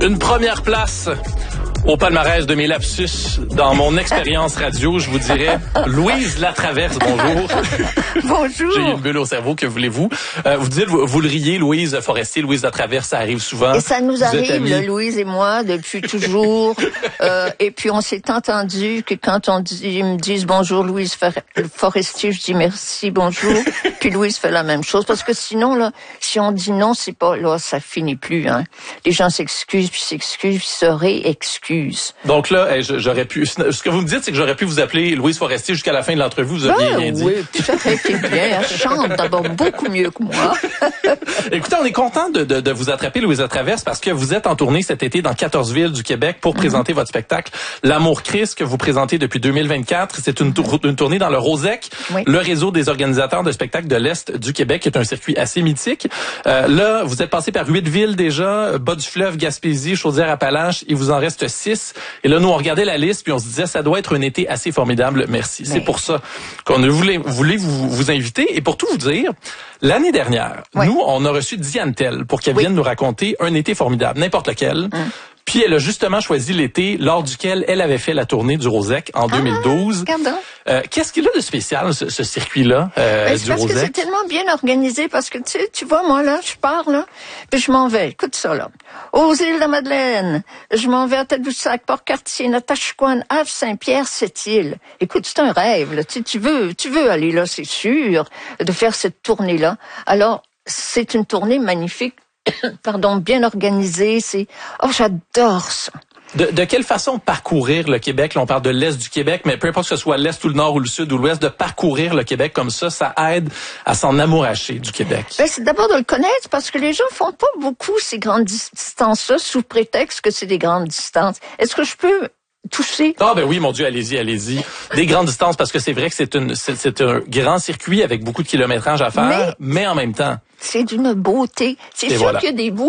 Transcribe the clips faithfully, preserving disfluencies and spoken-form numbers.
Une première place au palmarès de mes lapsus. Dans mon expérience radio, je vous dirais Louise Latraverse, bonjour. Bonjour. J'ai eu une bulle au cerveau, que voulez-vous? Euh, vous dites, vous, vous le riez, Louise Forestier, Louise Latraverse, ça arrive souvent. Et ça nous arrive, là, Louise et moi, depuis toujours. euh, et puis on s'est entendu que quand on dit, ils me disent bonjour Louise Forestier, je dis merci, bonjour. Puis Louise fait la même chose, parce que sinon, là, si on dit non, c'est pas, là, ça finit plus, hein. Les gens s'excusent, puis s'excusent, puis se réexcusent. Donc là, j'aurais pu... Ce que vous me dites, c'est que j'aurais pu vous appeler Louise Forestier jusqu'à la fin de l'entrevue. Vous aviez ben, rien dit. Oui, ça aurait été bien. Elle chante d'abord beaucoup mieux que moi. Écoutez, on est content de, de, de vous attraper, Louise Latraverse, parce que vous êtes en tournée cet été dans quatorze villes du Québec pour mm-hmm. présenter votre spectacle L'Amour Christ que vous présentez depuis deux mille vingt-quatre. C'est une, tour, une tournée dans le Rosec, oui. le réseau des organisateurs de spectacles de l'Est du Québec, qui est un circuit assez mythique. Euh, là, vous êtes passé par huit villes déjà, Bas-du-Fleuve, Gaspésie, Chaudière-Appalaches. Il vous en reste six. Et là, nous, on regardait la liste, puis on se disait, ça doit être un été assez formidable. Merci. Mais... C'est pour ça qu'on voulait, voulait vous, vous inviter. Et pour tout vous dire, l'année dernière, oui. nous, on a reçu Diane Tell pour qu'elle oui. vienne nous raconter un été formidable, n'importe lequel. Hum. Puis elle a justement choisi l'été lors duquel elle avait fait la tournée du Rosec en deux mille douze. Ah, euh, qu'est-ce qu'il a de spécial, ce, ce circuit-là euh, ben, du parce Rosec? Que c'est tellement bien organisé, parce que tu sais, tu vois, moi là, je pars là, puis je m'en vais. Écoute ça là. Aux îles de la Madeleine, je m'en vais à Tadoussac, Port-Cartier, Natashquan, Havre-Saint-Pierre, Sept-Îles. Écoute, c'est un rêve. Là. Tu sais, tu veux, tu veux aller là, c'est sûr, de faire cette tournée-là. Alors, c'est une tournée magnifique. Pardon, bien organisé, c'est... Oh, j'adore ça. De, de quelle façon parcourir le Québec? Là, on parle de l'Est du Québec, mais peu importe que ce soit l'Est ou le Nord ou le Sud ou l'Ouest, de parcourir le Québec comme ça, ça aide à s'en amouracher du Québec. Ben, c'est d'abord de le connaître, parce que les gens font pas beaucoup ces grandes distances-là sous prétexte que c'est des grandes distances. Est-ce que je peux... toucher. Ah ben oui, mon Dieu, allez-y, allez-y. Des grandes distances, parce que c'est vrai que c'est une c'est, c'est un grand circuit avec beaucoup de kilométrage à faire, mais, mais en même temps. C'est d'une beauté. C'est sûr voilà. qu'il y a des bouts.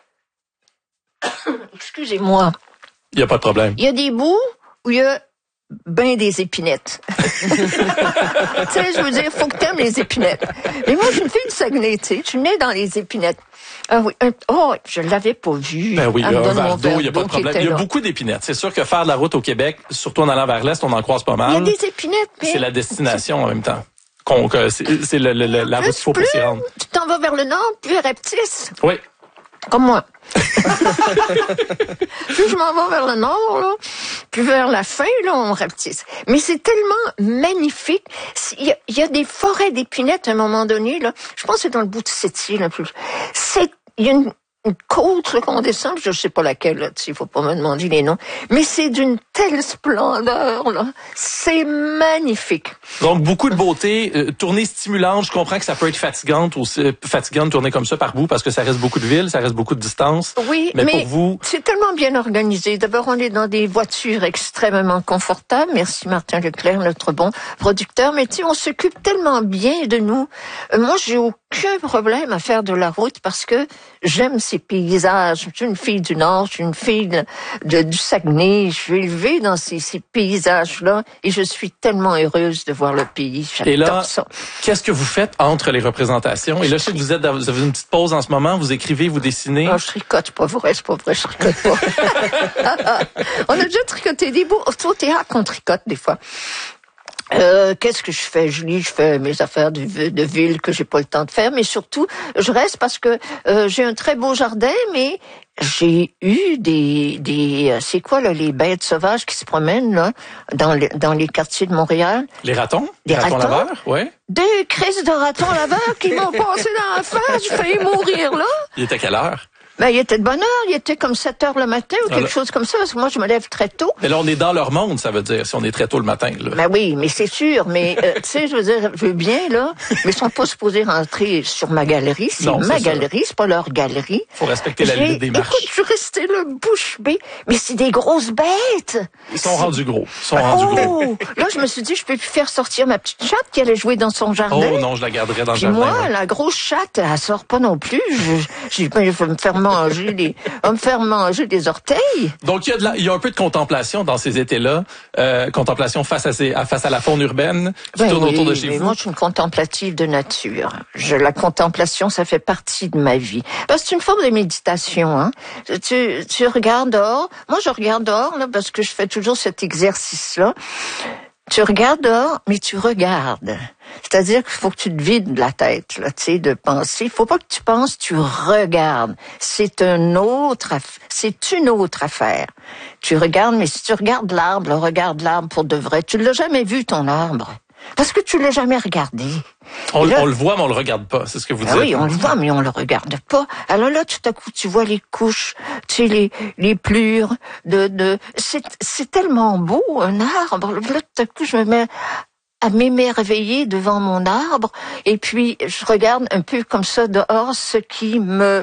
Excusez-moi. Il n'y a pas de problème. Il y a des bouts où il y a ben des épinettes. Tu sais, je veux dire, faut que t'aimes les épinettes. Mais moi, je suis une fille de Saguenay, tu sais. Je suis née dans les épinettes. Ah oui. Oh, je l'avais pas vu. Ben oui, il y a un verre d'eau, il n'y a pas de problème. Il y a beaucoup d'épinettes. C'est sûr que faire de la route au Québec, surtout en allant vers l'Est, on en croise pas mal. Il y a des épinettes, mais... C'est la destination en même temps. Qu'on, que c'est, c'est le, le, le, la route qu'il faut pour s'y rendre. Tu t'en vas vers le nord, puis vers Reptis. Oui. Comme moi. Puis je m'en vais vers le nord, là. Puis vers la fin, là, on rapetisse. Mais c'est tellement magnifique. Il y a, il y a des forêts d'épinettes à un moment donné, là. Je pense que c'est dans le bout de Sept-Îles, un peu. C'est, il y a une, une côte, là, qu'on descend, je sais pas laquelle, là, il faut pas me demander les noms. Mais c'est d'une telle splendeur, là. C'est magnifique. Donc, beaucoup de beauté, euh, tournée stimulante. Je comprends que ça peut être fatigante aussi, fatigant de tourner comme ça par bout, parce que ça reste beaucoup de villes, ça reste beaucoup de distance. Oui, mais, mais pour vous... c'est tellement bien organisé. D'abord, on est dans des voitures extrêmement confortables. Merci Martin Leclerc, notre bon producteur. Mais tu sais, on s'occupe tellement bien de nous. Euh, moi, j'ai aucun problème à faire de la route parce que j'aime ces paysages. Je suis une fille du Nord, je suis une fille de, de, du Saguenay. Je suis élevée dans ces, ces paysages-là et je suis tellement heureuse de voir le pays. J'adore et là, ça. Qu'est-ce que vous faites entre les représentations? Et là, je sais que vous êtes dans, vous avez une petite pause en ce moment, vous écrivez, vous dessinez. Ah, je tricote pas vrai, c'est pas vrai, je tricote pas. On a déjà tricoté des bouts. Au théâtre, on tricote des fois. Euh, qu'est-ce que je fais? Je lis, je fais mes affaires de, de ville que j'ai pas le temps de faire, mais surtout, je reste parce que euh, j'ai un très beau jardin, mais j'ai eu des, des, c'est quoi là, les bêtes sauvages qui se promènent là dans les, dans les quartiers de Montréal? Les ratons? Des ratons, ratons laveurs, ouais. Deux crises de ratons laveurs qui m'ont passé dans la face, j'ai failli mourir là. Il était quelle heure? Ben, il était de bonne heure, il était comme sept heures le matin ou quelque Alors, chose comme ça, parce que moi, je me lève très tôt. Mais là, on est dans leur monde, ça veut dire, si on est très tôt le matin, là. Ben oui, mais c'est sûr, mais, euh, tu sais, je veux dire, je veux bien, là, mais ils sont pas supposés rentrer sur ma galerie, c'est non, ma c'est galerie, c'est pas leur galerie. Faut respecter la limite des marches. Écoute, je suis restée là, bouche bée, mais c'est des grosses bêtes. Ils sont rendus gros, ils sont rendus oh, gros. Là, je me suis dit, je peux plus faire sortir ma petite chatte qui allait jouer dans son jardin. Oh non, je la garderai dans Puis le jardin. moi, ouais. la grosse chatte, elle sort pas non plus, je, je, je vais me faire manger des, va me faire manger des orteils. Donc, il y a de la, il y a un peu de contemplation dans ces étés-là, euh, contemplation face à ces, à, face à la faune urbaine qui Ben tourne oui, autour de chez mais vous. moi, je suis une contemplative de nature. Je, la contemplation, ça fait partie de ma vie. Parce que c'est une forme de méditation, hein. Tu, tu regardes dehors. Moi, je regarde dehors, là, parce que je fais toujours cet exercice-là. Tu regardes dehors, mais tu regardes. C'est-à-dire qu'il faut que tu te vides la tête, là, tu sais, de penser. Il faut pas que tu penses, tu regardes. C'est un autre, aff- c'est une autre affaire. Tu regardes, mais si tu regardes l'arbre, là, regarde l'arbre pour de vrai. Tu l'as jamais vu, ton arbre. Parce que tu l'as jamais regardé. On, là, on le voit, mais on le regarde pas. C'est ce que vous ah dites. oui, on le voit, mais on le regarde pas. Alors là, tout à coup, tu vois les couches, tu sais, les, les plures de, de, c'est, c'est tellement beau, un arbre. Là, tout à coup, je me mets à m'émerveiller devant mon arbre, et puis, je regarde un peu comme ça dehors, ce qui me,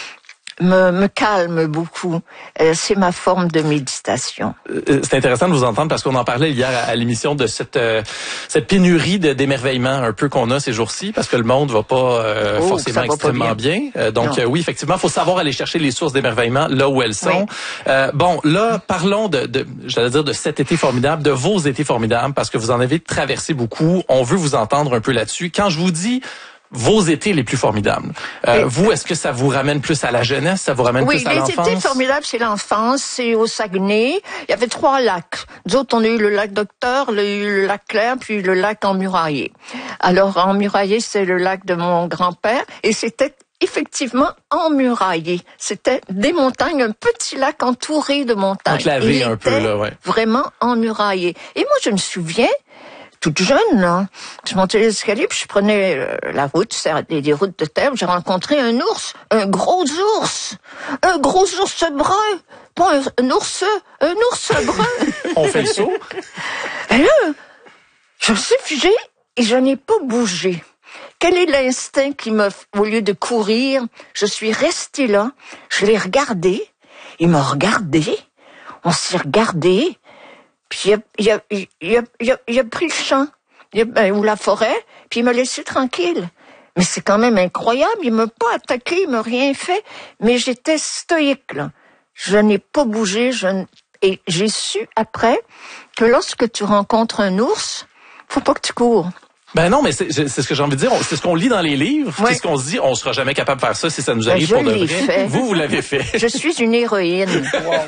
me, me calme beaucoup. Euh, c'est ma forme de méditation. Euh, C'est intéressant de vous entendre parce qu'on en parlait hier à, à l'émission de cette euh, cette pénurie de, d'émerveillement un peu qu'on a ces jours-ci parce que le monde va pas euh, Oh, forcément ça va pas extrêmement bien. bien. Euh, donc euh, oui, effectivement, il faut savoir aller chercher les sources d'émerveillement là où elles sont. Oui. Euh, bon, là, parlons de, de j'allais dire de cet été formidable, de vos étés formidables parce que vous en avez traversé beaucoup. On veut vous entendre un peu là-dessus. Quand je vous dis vos étés les plus formidables. Euh, Oui. vous, est-ce que ça vous ramène plus à la jeunesse, ça vous ramène Oui, plus à les l'enfance? étés formidables, c'est l'enfance, c'est au Saguenay. Il y avait trois lacs. Nous autres, on a eu le lac Docteur, on a eu le lac Clair, puis le lac Emmuraillé. Alors, Emmuraillé, c'est le lac de mon grand-père, et c'était effectivement emmuraillé. C'était des montagnes, un petit lac entouré de montagnes. Enclavé Il un peu, était là, ouais. vraiment emmuraillé. Et moi, je me souviens, toute jeune, là, je montais les escaliers, puis je prenais euh, la route, c'était des routes de terre, j'ai rencontré un ours, un gros ours, un gros ours brun, pas un, un ours, un ours brun. On fait le saut? Et là, je me suis figée et je n'ai pas bougé. Quel est l'instinct qui m'a, au lieu de courir, je suis restée là, je l'ai regardé, il m'a regardé, on s'est regardé, puis il a, il a, il a, il a, il a pris le champ, il a, ben, ou la forêt, puis il m'a laissé tranquille. Mais c'est quand même incroyable, il m'a pas attaqué, il m'a rien fait, mais j'étais stoïque, là. Je n'ai pas bougé, je n... et j'ai su après que lorsque tu rencontres un ours, faut pas que tu cours. Ben non, mais c'est, c'est ce que j'ai envie de dire. C'est ce qu'on lit dans les livres. Ouais. C'est ce qu'on se dit. On sera jamais capable de faire ça si ça nous Ben, arrive je pour de l'ai vrai. fait. Vous, vous l'avez fait. Je suis une héroïne.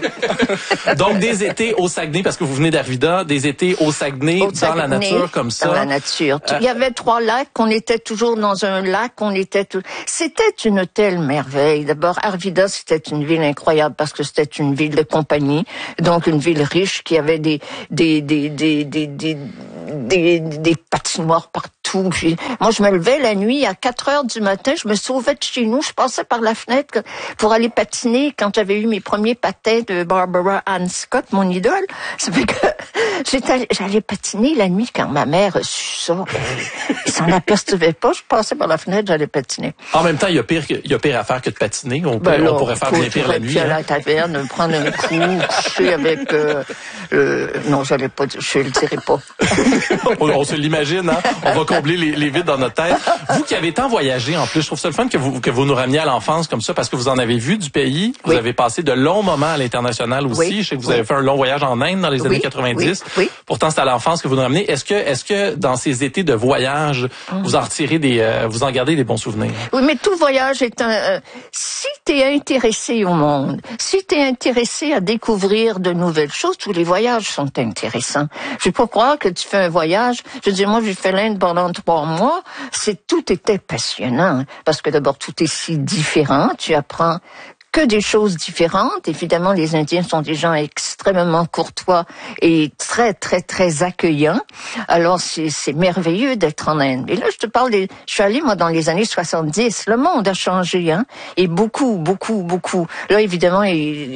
Donc, des étés au Saguenay, parce que vous venez d'Arvida, des étés au Saguenay, Au dans la Saguenay, nature comme ça. Dans la nature. Euh, Il y avait trois lacs, on était toujours dans un lac, on était tout... C'était une telle merveille. D'abord, Arvida, c'était une ville incroyable parce que c'était une ville de compagnie, donc une ville riche qui avait des des des des des des, des, des patinoires partout. Puis, moi, je me levais la nuit à quatre heures du matin, je me sauvais de chez nous, je passais par la fenêtre pour aller patiner quand j'avais eu mes premiers patins de Barbara Ann Scott, mon idole. Ça fait que j'étais, j'allais patiner la nuit quand ma mère a su ça. Elle s'en apercevait pas, je passais par la fenêtre, j'allais patiner. En même temps, il y a pire que, il y a pire à faire que de patiner. On, peut, Ben là, on pourrait faire bien pire la nuit. Puis aller à Hein. la taverne, prendre un coup, coucher avec... Euh, euh, non, j'allais pas, je le dirais pas. on, on se l'imagine, hein? On va combler les, les vides dans notre tête. Vous qui avez tant voyagé, en plus, je trouve ça le fun que vous, que vous nous rameniez à l'enfance comme ça, parce que vous en avez vu du pays. Vous Oui. avez passé de longs moments à l'international aussi. Oui. Je sais que vous Oui. avez fait un long voyage en Inde dans les Oui. années quatre-vingt-dix. Oui. Oui. Pourtant, c'est à l'enfance que vous nous ramenez. Est-ce que, est-ce que dans ces étés de voyage, Hum. vous en retirez des, euh, vous en gardez des bons souvenirs? Oui, mais tout voyage est un... Euh, si t'es intéressé au monde, si t'es intéressé à découvrir de nouvelles choses, tous les voyages sont intéressants. Je vais pas croire que tu fais un voyage. Je veux dire, moi, j'ai fait l'Inde pendant trois mois. C'est, tout était passionnant. Parce que d'abord, tout est si différent. Tu apprends que des choses différentes. Évidemment, les Indiens sont des gens extrêmement courtois et très, très, très accueillants. Alors, c'est, c'est merveilleux d'être en Inde. Et là, je te parle des... Je suis allée, moi, dans les années soixante-dix. Le monde a changé, hein. Et beaucoup, beaucoup, beaucoup. Là, évidemment, il...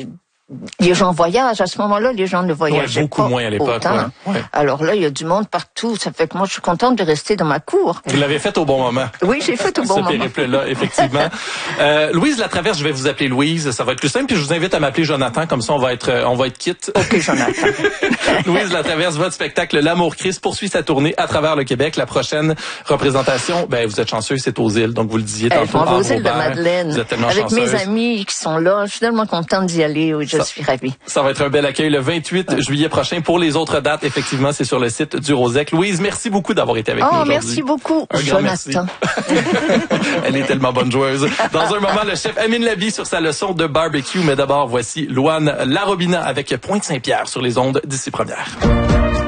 les gens voyagent. À ce moment-là, les gens ne voyageaient ouais, beaucoup pas moins à l'époque. autant. Ouais. Ouais. Alors là, il y a du monde partout. Ça fait que moi, je suis contente de rester dans ma cour. Vous l'avez fait au bon moment. Oui, j'ai fait au bon ce moment. Ce périple-là, effectivement. euh, Louise Latraverse, je vais vous appeler Louise. Ça va être plus simple. Puis je vous invite à m'appeler Jonathan. Comme ça, on va être, on va être quitte. OK, Jonathan. Louise Latraverse, votre spectacle L'Amour Christ poursuit sa tournée à travers le Québec. La prochaine représentation, ben vous êtes chanceux, c'est aux îles. Donc vous le disiez tantôt. Euh, aux îles de Madeleine. Vous êtes tellement avec chanceuse. mes amis qui sont là. Je suis tellement contente d'y aller. Oui, je ça, suis ravie. Ça va être un bel accueil le vingt-huit ouais. juillet prochain. Pour les autres dates, effectivement, c'est sur le site du Rosec. Louise, merci beaucoup d'avoir été avec oh, nous aujourd'hui. Merci beaucoup, un Jonathan. Elle est tellement bonne joueuse. Dans un moment, le chef Amine Labi sur sa leçon de barbecue. Mais d'abord, voici Louane Larobina avec Pointe-Saint-Pierre sur les ondes d'ici première.